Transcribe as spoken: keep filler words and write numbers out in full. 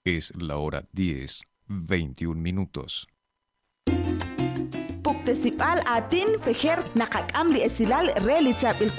Es la hora diez, veintiún minutos. Puktesipal atin fejer nakakam li esilal relichap il